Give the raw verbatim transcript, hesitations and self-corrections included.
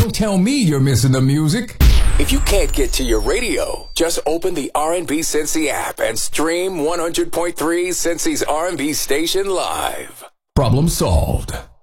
Don't tell me you're missing the music. If you can't get to your radio, just open the R and B Cincy app and stream one hundred point three Cincy's R and B station live. Problem solved.